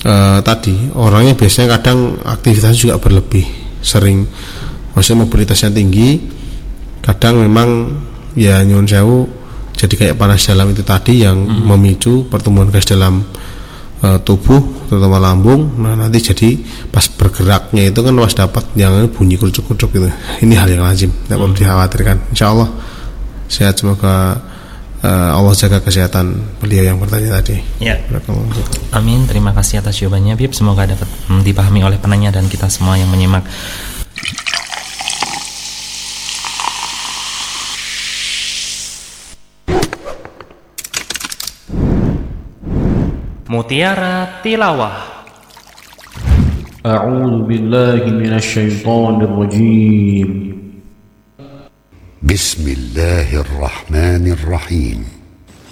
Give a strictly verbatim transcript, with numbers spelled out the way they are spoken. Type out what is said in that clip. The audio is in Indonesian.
uh, tadi orangnya biasanya kadang aktivitasnya juga berlebih, sering, maksudnya mobilitasnya tinggi, kadang memang ya nyuwun sewu jadi kayak panas dalam itu tadi yang hmm. memicu pertumbuhan gas dalam uh, tubuh terutama lambung. Nah nanti jadi pas bergeraknya itu kan pas dapat yang bunyi kerucuk-kerucuk gitu. Ini hal yang lazim, tidak perlu hmm. dikhawatirkan. Insya Allah sehat, semoga uh, Allah jaga kesehatan beliau yang bertanya tadi. Ya. Amin. Terima kasih atas jawabannya, Bib. Semoga dapat hmm, dipahami oleh penanya dan kita semua yang menyimak. Mutiara Tilawah. A'udzu billahi minasy syaithanir rajim. Bismillahirrahmanirrahim.